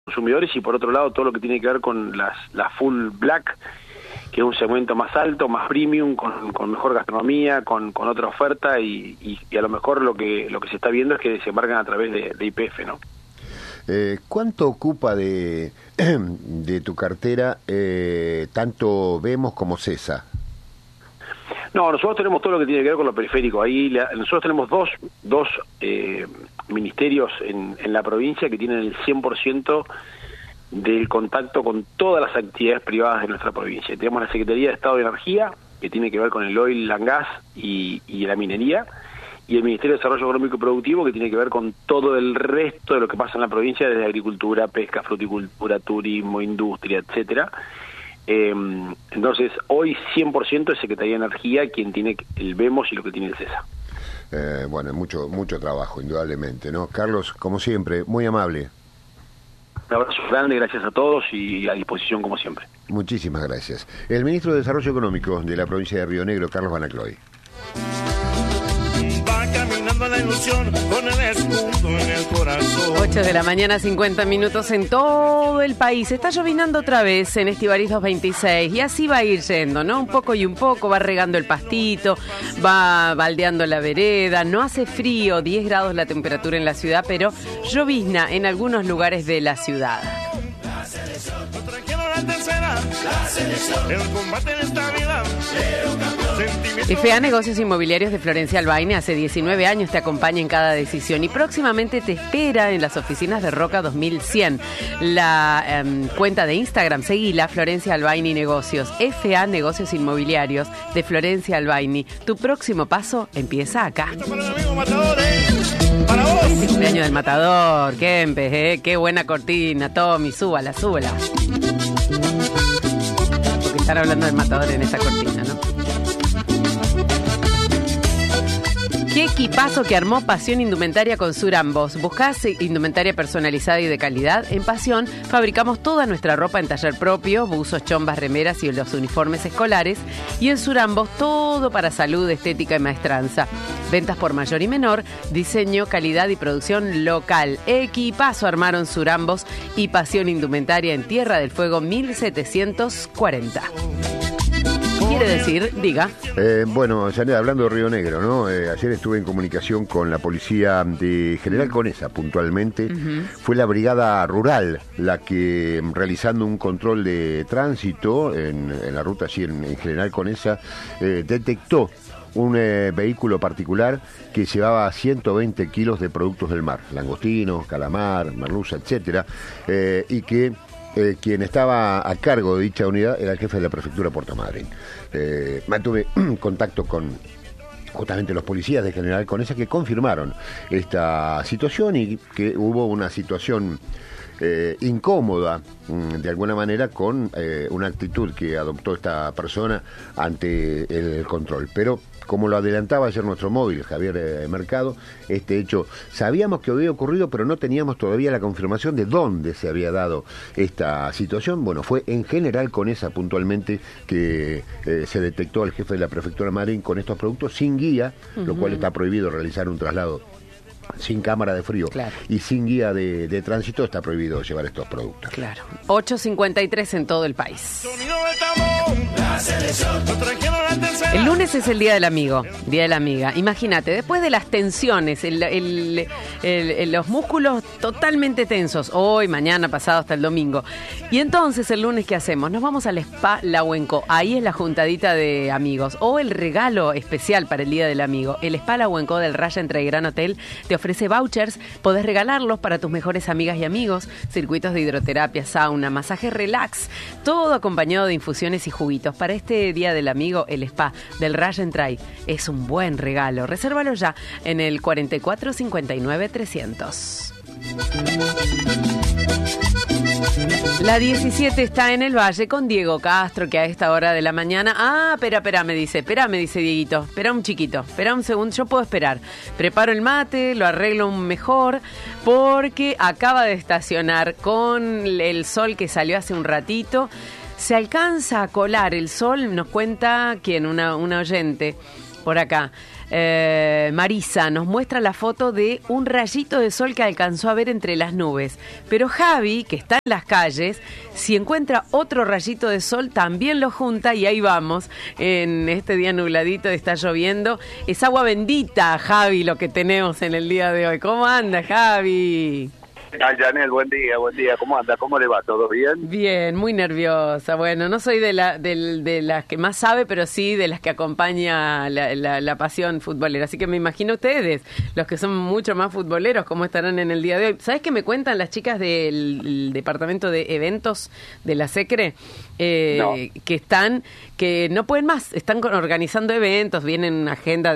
consumidores, y por otro lado todo lo que tiene que ver con la full black, que es un segmento más alto, más premium, con mejor gastronomía, con otra oferta, y a lo mejor lo que se está viendo es que desembarcan a través de YPF, ¿no? ¿Cuánto ocupa de tu cartera tanto Vemos como Sesa? No, nosotros tenemos todo lo que tiene que ver con lo periférico. Ahí nosotros tenemos dos ministerios en la provincia que tienen el 100% del contacto con todas las actividades privadas de nuestra provincia. Tenemos la Secretaría de Estado de Energía, que tiene que ver con el oil and gas y la minería, y el Ministerio de Desarrollo Económico y Productivo, que tiene que ver con todo el resto de lo que pasa en la provincia, desde agricultura, pesca, fruticultura, turismo, industria, etcétera. Entonces, hoy 100% es Secretaría de Energía quien tiene el Vemos y lo que tiene el CESA. Bueno, mucho trabajo, indudablemente, ¿no? Carlos, como siempre, muy amable. Un abrazo grande, gracias a todos y a disposición como siempre. Muchísimas gracias. El ministro de Desarrollo Económico de la provincia de Río Negro, Carlos Van Acloy. La ilusión con el escudo en el corazón. 8 de la mañana, 50 minutos en todo el país. Está llovinando otra vez en Estivaliz 226 y así va a ir yendo, ¿no? Un poco y un poco, va regando el pastito, va baldeando la vereda, no hace frío, 10 grados la temperatura en la ciudad, pero llovizna en algunos lugares de la ciudad. FA Negocios Inmobiliarios de Florencia Albaine hace 19 años te acompaña en cada decisión y próximamente te espera en las oficinas de Roca 2100. La cuenta de Instagram, seguila, Florencia Albaine Negocios. FA Negocios Inmobiliarios de Florencia Albaine. Tu próximo paso empieza acá. El cumpleaños del Matador, Kempes, qué buena cortina, Tommy, súbala. Porque están hablando del Matador en esa cortina, ¿no? Qué equipazo que armó Pasión Indumentaria con Surambos. ¿Buscás indumentaria personalizada y de calidad? En Pasión fabricamos toda nuestra ropa en taller propio, buzos, chombas, remeras y los uniformes escolares. Y en Surambos todo para salud, estética y maestranza. Ventas por mayor y menor, diseño, calidad y producción local. Equipazo armaron Surambos y Pasión Indumentaria en Tierra del Fuego 1740. Quiere decir, diga. Bueno, Janet, hablando de Río Negro, ¿no? Ayer estuve en comunicación con la policía de General Conesa, puntualmente. Fue la brigada rural la que, realizando un control de tránsito en la ruta allí en General Conesa, detectó un vehículo particular que llevaba 120 kilos de productos del mar, langostinos, calamar, merluza, etcétera, y que quien estaba a cargo de dicha unidad era el jefe de la prefectura de Puerto Madryn. Mantuve contacto con justamente los policías de General Conesa que confirmaron esta situación y que hubo una situación incómoda de alguna manera con una actitud que adoptó esta persona ante el control. Pero como lo adelantaba ayer nuestro móvil, Javier Mercado, este hecho sabíamos que había ocurrido, pero no teníamos todavía la confirmación de dónde se había dado esta situación. Bueno, fue en General Conesa puntualmente que se detectó al jefe de la prefectura de Madryn con estos productos sin guía, lo cual está prohibido realizar un traslado sin cámara de frío, claro, y sin guía de tránsito, está prohibido llevar estos productos. Claro. 8:53 en todo el país. El lunes es el Día del Amigo, Día de la Amiga. Imagínate, después de las tensiones, los músculos totalmente tensos, hoy, mañana, pasado, hasta el domingo. Y entonces el lunes, ¿qué hacemos? Nos vamos al Spa La Huenco. Ahí es la juntadita de amigos. O el regalo especial para el Día del Amigo. El Spa La Huenco del Raya Entre Gran Hotel te ofrece vouchers. Podés regalarlos para tus mejores amigas y amigos. Circuitos de hidroterapia, sauna, masaje relax. Todo acompañado de infusiones y juguitos. Para este Día del Amigo, el Spa del Raya Entray es un buen regalo. Resérvalo ya en el 44 59 300. La 17 está en el Valle con Diego Castro, que a esta hora de la mañana... espera, me dice Dieguito. Espera un chiquito, espera un segundo, yo puedo esperar. Preparo el mate, lo arreglo mejor, porque acaba de estacionar con el sol que salió hace un ratito. Se alcanza a colar el sol, nos cuenta quien, una oyente por acá. Marisa nos muestra la foto de un rayito de sol que alcanzó a ver entre las nubes. Pero Javi, que está en las calles, si encuentra otro rayito de sol, también lo junta y ahí vamos. En este día nubladito, está lloviendo. Es agua bendita, Javi, lo que tenemos en el día de hoy. ¿Cómo anda, Javi? Ay, Janel, buen día, ¿cómo anda? ¿Cómo le va? ¿Todo bien? Bien, muy nerviosa. Bueno, no soy de las que más sabe, pero sí de las que acompaña la pasión futbolera. Así que me imagino ustedes, los que son mucho más futboleros, cómo estarán en el día de hoy. ¿Sabes qué me cuentan las chicas del departamento de eventos de la SECRE? No. Que no pueden más, están organizando eventos, vienen agenda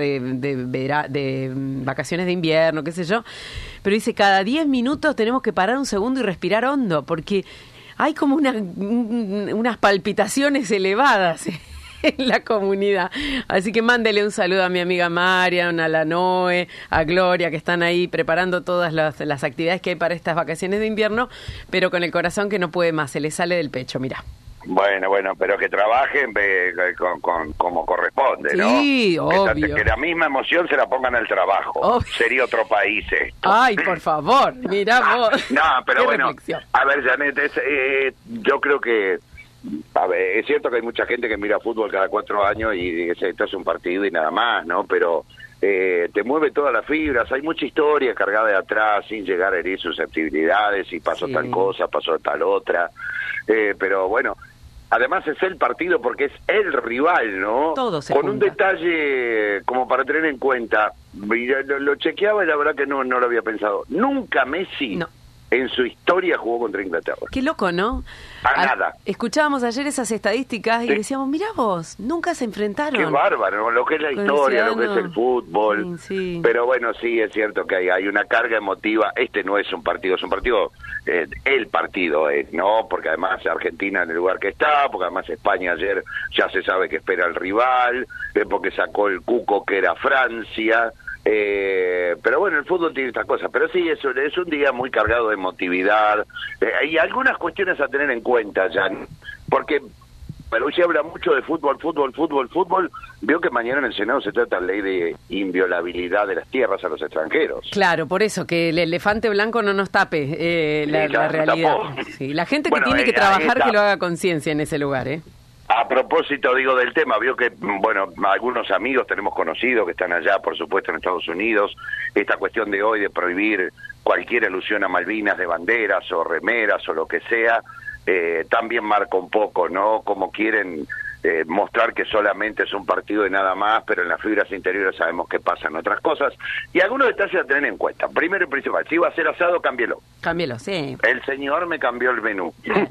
de vacaciones de invierno, qué sé yo, pero dice, cada 10 minutos tenemos que parar un segundo y respirar hondo, porque hay como unas palpitaciones elevadas en la comunidad. Así que mándele un saludo a mi amiga Marian, a la Noe, a Gloria, que están ahí preparando todas las actividades que hay para estas vacaciones de invierno, pero con el corazón que no puede más, se le sale del pecho, mirá. Bueno, pero que trabajen como corresponde, ¿no? Sí, obvio. Que la misma emoción se la pongan al trabajo. Obvio. Sería otro país esto. Ay, por favor, mirá vos. No, pero Qué bueno, reflexión. a ver, Janet, yo creo que, a ver, es cierto que hay mucha gente que mira fútbol cada 4 años y dice, esto es un partido y nada más, ¿no? Pero te mueve todas las fibras, hay mucha historia cargada de atrás, sin llegar a herir susceptibilidades, y pasó tal cosa, pasó tal otra, pero bueno, además es el partido porque es el rival, ¿no? Todo se con junta. Un detalle como para tener en cuenta, lo chequeaba y la verdad que no lo había pensado. Nunca Messi en su historia jugó contra Inglaterra. Qué loco, ¿no? Nada. Escuchábamos ayer esas estadísticas y decíamos, mirá vos, nunca se enfrentaron. Qué bárbaro, ¿no? Lo que es la historia, lo que es el fútbol. Sí. Pero bueno, sí, es cierto que hay una carga emotiva. Este no es un partido, es un partido, el partido es, ¿no? Porque además Argentina en el lugar que está, porque además España ayer ya se sabe que espera al rival, porque sacó el cuco que era Francia. Pero bueno, el fútbol tiene estas cosas, pero sí, es un día muy cargado de emotividad, y algunas cuestiones a tener en cuenta, Jan, porque pero hoy se habla mucho de fútbol, veo que mañana en el Senado se trata la ley de inviolabilidad de las tierras a los extranjeros. Claro, por eso, que el elefante blanco no nos tape la realidad. Sí, la gente que tiene que trabajar, que lo haga conciencia en ese lugar, A propósito, digo, del tema, vio que, bueno, algunos amigos tenemos conocidos que están allá, por supuesto, en Estados Unidos, esta cuestión de hoy de prohibir cualquier alusión a Malvinas de banderas o remeras o lo que sea, también marca un poco, ¿no? Como quieren mostrar que solamente es un partido y nada más, pero en las fibras interiores sabemos que pasan otras cosas. Y algunos detalles a tener en cuenta. Primero y principal, si iba a ser asado, cámbielo. Cámbielo, sí. El señor me cambió el menú.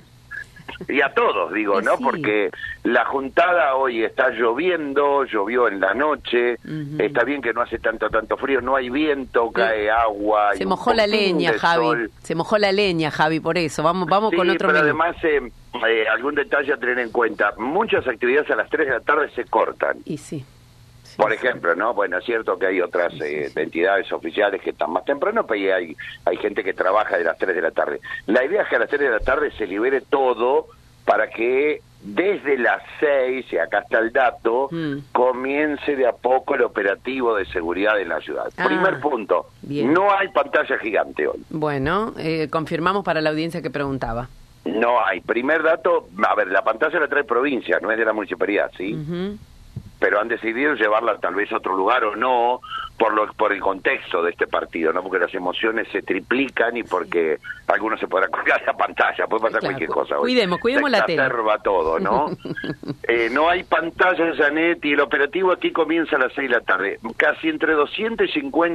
Y a todos, digo, ¿no? Sí. Porque la juntada hoy está lloviendo, llovió en la noche, está bien que no hace tanto frío, no hay viento, cae agua. Se mojó la leña, Javi. Sol. Se mojó la leña, Javi, por eso. Vamos Sí, con otro pero menú. además, algún detalle a tener en cuenta. Muchas actividades a las 3 de la tarde se cortan. Y sí. Por ejemplo, ¿no? Bueno, es cierto que hay otras entidades oficiales que están más temprano, pero hay gente que trabaja de las 3 de la tarde. La idea es que a las 3 de la tarde se libere todo para que desde las 6, y acá está el dato, comience de a poco el operativo de seguridad en la ciudad. Primer punto, bien. No hay pantalla gigante hoy. Bueno, confirmamos para la audiencia que preguntaba. No hay. Primer dato, a ver, la pantalla la trae provincia, no es de la municipalidad, ¿sí? Pero han decidido llevarla tal vez a otro lugar o no, por el contexto de este partido, ¿no? Porque las emociones se triplican y porque algunos se podrán colgar la pantalla, puede pasar cualquier cosa. Cuidemos la tele. Se exacerba todo, ¿no? No hay pantalla, Janet, y el operativo aquí comienza a las 6 de la tarde. Casi entre 200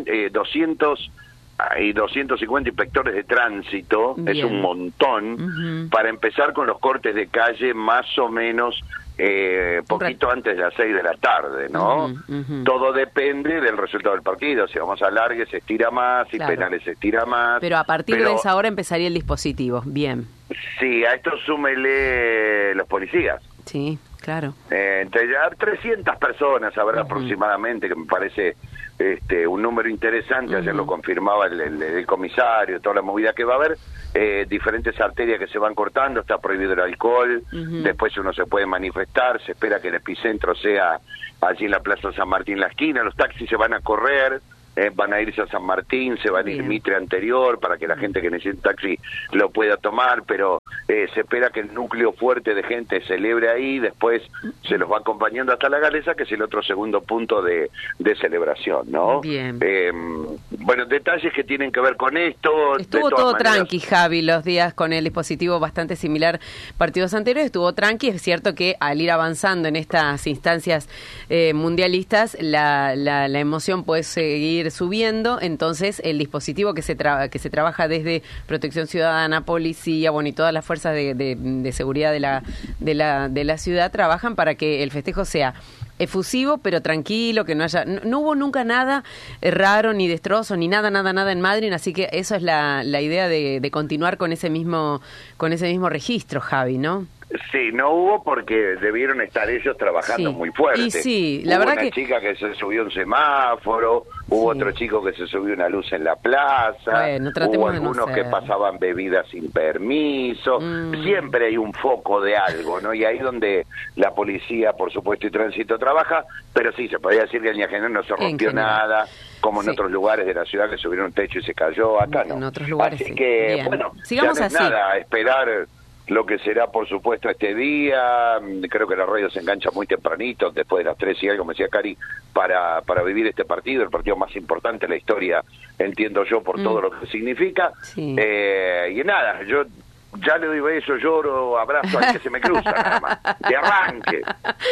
y 250 inspectores de tránsito, bien. Es un montón, para empezar con los cortes de calle más o menos poquito antes de las 6 de la tarde, ¿no? Todo depende del resultado del partido, si vamos a largues se estira más, si penales se estira más. Pero a partir de esa hora empezaría el dispositivo, bien. Sí, a esto súmele los policías. Sí, claro. Entre ya 300 personas habrá aproximadamente, que me parece un número interesante, ayer lo confirmaba el comisario, toda la movida que va a haber, diferentes arterias que se van cortando, está prohibido el alcohol, después uno se puede manifestar, se espera que el epicentro sea allí en la Plaza San Martín, la esquina, los taxis se van a correr, van a irse a San Martín, se van a ir Mitre anterior para que la gente que necesite un taxi lo pueda tomar, pero se espera que el núcleo fuerte de gente celebre ahí, después se los va acompañando hasta la Galesa, que es el otro segundo punto de celebración, ¿no? Bien. Bueno, detalles que tienen que ver con esto. Estuvo todo tranqui, Javi, los días con el dispositivo bastante similar partidos anteriores, estuvo tranqui. Es cierto que al ir avanzando en estas instancias mundialistas, la emoción puede seguir subiendo, entonces el dispositivo que se trabaja desde Protección Ciudadana, Policía, bueno, y todas las fuerzas de seguridad de la ciudad trabajan para que el festejo sea efusivo, pero tranquilo, que no hubo nunca nada raro, ni destrozo, ni nada en Madrid, así que eso es la idea de continuar con ese mismo registro, Javi, ¿no? Sí, no hubo porque debieron estar ellos trabajando muy fuerte. Y sí, la hubo verdad una chica que se subió un semáforo, hubo otro chico que se subió una luz en la plaza, bueno, hubo algunos que pasaban bebidas sin permiso, siempre hay un foco de algo, ¿no? Y ahí donde la policía, por supuesto, y tránsito trabaja, pero sí, se podría decir que en general no se rompió nada, como en otros lugares de la ciudad que subieron un techo y se cayó, acá no. En otros lugares así que, bien. Bueno, sigamos ya no es así. nada, esperar lo que será, por supuesto, este día. Creo que la radio se engancha muy tempranito, después de las 3 y algo, me decía Cari, para vivir este partido, el partido más importante de la historia, entiendo yo, por todo lo que significa. Sí. Y nada, yo ya le doy beso, lloro, abrazo al que se me cruza, nada más, de arranque.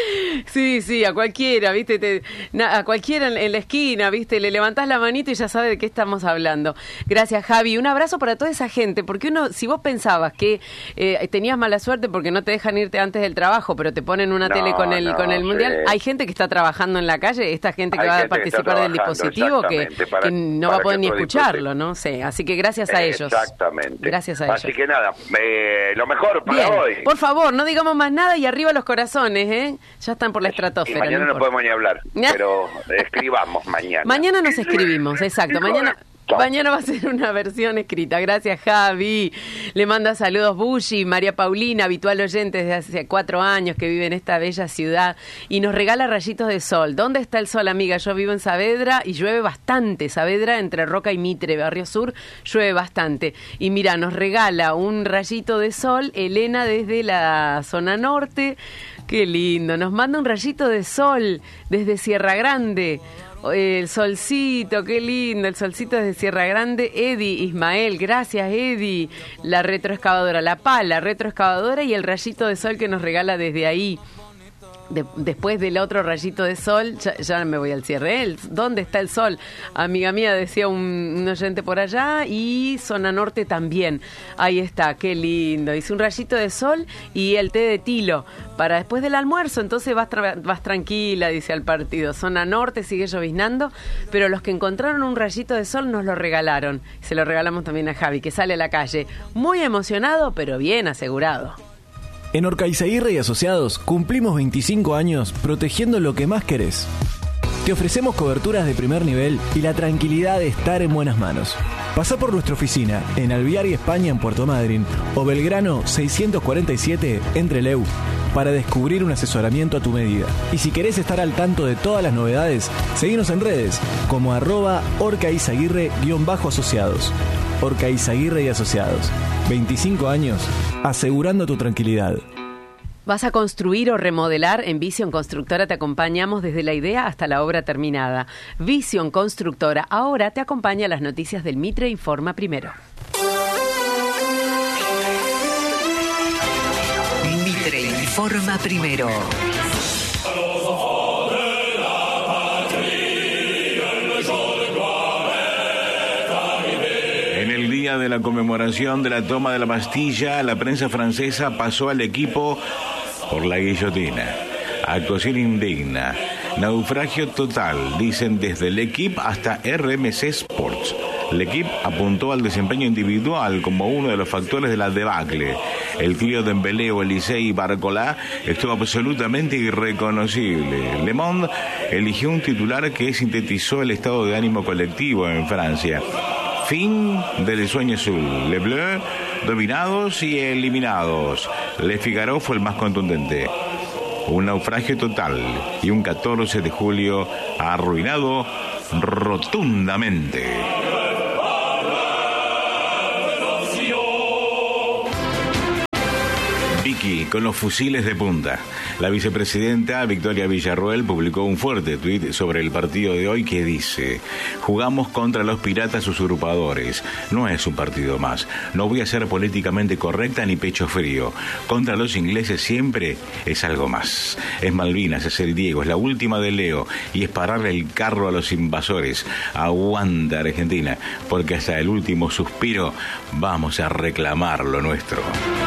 Sí, a cualquiera, ¿viste? A cualquiera en la esquina, ¿viste? Le levantás la manito y ya sabe de qué estamos hablando. Gracias, Javi. Un abrazo para toda esa gente, porque si vos pensabas que tenías mala suerte porque no te dejan irte antes del trabajo, pero te ponen una tele con el Mundial, hay gente que está trabajando en la calle, esta gente que va a participar del dispositivo que no va a poder ni escucharlo, ¿no? Sí, así que gracias a ellos. Exactamente. Gracias a ellos. Así que nada, lo mejor para hoy. Por favor, no digamos más nada y arriba los corazones, ¿eh? Ya están por la estratosfera. Y mañana no podemos ni hablar, pero escribamos mañana. Mañana nos escribimos, exacto. Mañana va a ser una versión escrita. Gracias, Javi. Le manda saludos Bushi, María Paulina, habitual oyente desde hace 4 años que vive en esta bella ciudad y nos regala rayitos de sol. ¿Dónde está el sol, amiga? Yo vivo en Saavedra y llueve bastante. Saavedra, entre Roca y Mitre, Barrio Sur, llueve bastante. Y mira, nos regala un rayito de sol Elena desde la zona norte. Qué lindo. Nos manda un rayito de sol desde Sierra Grande. El solcito, qué lindo, el solcito desde Sierra Grande. Eddie, Ismael, gracias Eddie. La retroexcavadora, la pala retroexcavadora y el rayito de sol que nos regala desde ahí. Después del otro rayito de sol, ya me voy al cierre. ¿Dónde está el sol? Amiga mía, decía un oyente por allá, y zona norte también. Ahí está, qué lindo. Hice un rayito de sol y el té de tilo para después del almuerzo, entonces vas tranquila, dice al partido. Zona norte sigue lloviznando, pero los que encontraron un rayito de sol nos lo regalaron. Se lo regalamos también a Javi, que sale a la calle muy emocionado, pero bien asegurado. En Orcaizaguirre y Asociados cumplimos 25 años protegiendo lo que más querés. Te ofrecemos coberturas de primer nivel y la tranquilidad de estar en buenas manos. Pasá por nuestra oficina en Alvear y España en Puerto Madryn o Belgrano 647 en Trelew para descubrir un asesoramiento a tu medida. Y si querés estar al tanto de todas las novedades, seguinos en redes como @Orcaizaguirre_asociados. Orcaizaguirre y Asociados. 25 años asegurando tu tranquilidad. ¿Vas a construir o remodelar? En Vision Constructora te acompañamos desde la idea hasta la obra terminada. Vision Constructora ahora te acompaña a las noticias del Mitre Informa Primero. Mitre Informa Primero. De la conmemoración de la toma de la Bastilla, la prensa francesa pasó al equipo por la guillotina. Actuación indigna, naufragio total, dicen desde el equipo hasta RMC Sports. L'Equipe apuntó al desempeño individual como uno de los factores de la debacle. El trío de Dembélé, Olise y Barcola estuvo absolutamente irreconocible. Le Monde eligió un titular que sintetizó el estado de ánimo colectivo en Francia. Fin del sueño azul. Les Bleus dominados y eliminados. Le Figaro fue el más contundente. Un naufragio total y un 14 de julio arruinado rotundamente. Vicky con los fusiles de punta. La vicepresidenta Victoria Villarroel publicó un fuerte tuit sobre el partido de hoy que dice: jugamos contra los piratas usurpadores. No es un partido más. No voy a ser políticamente correcta ni pecho frío. Contra los ingleses siempre es algo más. Es Malvinas, es el Diego, es la última de Leo y es pararle el carro a los invasores. Aguanta Argentina, porque hasta el último suspiro vamos a reclamar lo nuestro.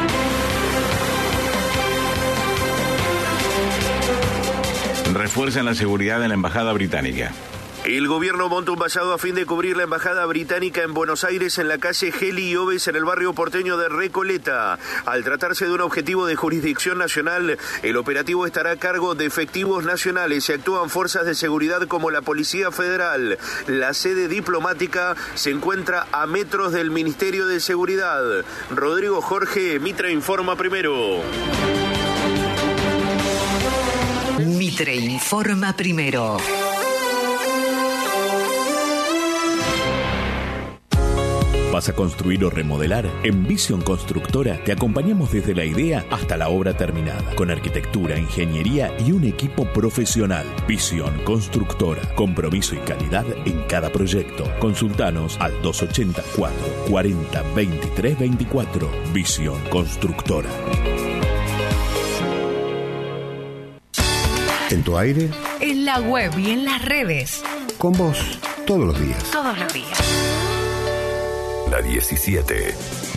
Refuerzan la seguridad en la embajada británica. El gobierno monta un vallado a fin de cubrir la embajada británica en Buenos Aires en la calle Geli y Oves en el barrio porteño de Recoleta. Al tratarse de un objetivo de jurisdicción nacional, el operativo estará a cargo de efectivos nacionales y actúan fuerzas de seguridad como la Policía Federal. La sede diplomática se encuentra a metros del Ministerio de Seguridad. Rodrigo Jorge, Mitre informa primero. Mitre informa primero. ¿Vas a construir o remodelar? En Vision Constructora te acompañamos desde la idea hasta la obra terminada, con arquitectura, ingeniería y un equipo profesional. Vision Constructora, compromiso y calidad en cada proyecto. Consultanos al 284 40 23 24. Vision Constructora. ¿En tu aire? En la web y en las redes. Con vos, todos los días. Todos los días. La 17.